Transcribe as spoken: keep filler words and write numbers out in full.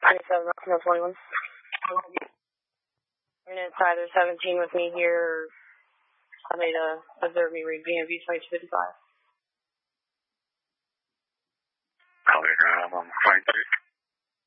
twenty-seven, no twenty-one. And it's either seventeen with me here or somebody to observe me read B M V twenty-two fifty-five. Copy, I'm on twenty-three.